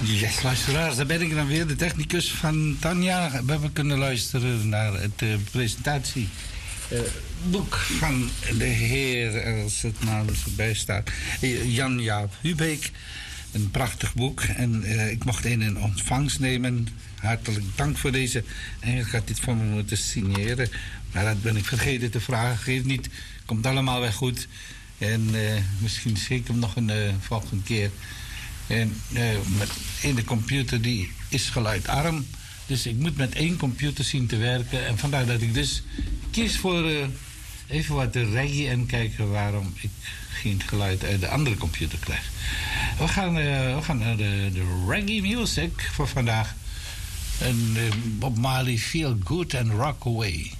Yes, luisteraars, daar ben ik dan weer, de technicus van Tanja. We hebben kunnen luisteren naar het presentatieboek van de heer, als het naam erbij staat, Jan-Jaap Hubeek. Een prachtig boek en ik mocht een in ontvangst nemen. Hartelijk dank voor deze. Eigenlijk had dit voor me moeten signeren, maar dat ben ik vergeten te vragen. Geeft niet, komt allemaal weer goed. En misschien zeker nog een volgende keer. En in de computer die is geluidarm. Dus ik moet met één computer zien te werken. En vandaar dat ik dus kies voor even wat de reggae en kijken waarom ik geen geluid uit de andere computer krijg. We gaan naar de reggae music voor vandaag. En Bob Marley, Feel Good and Rock Away.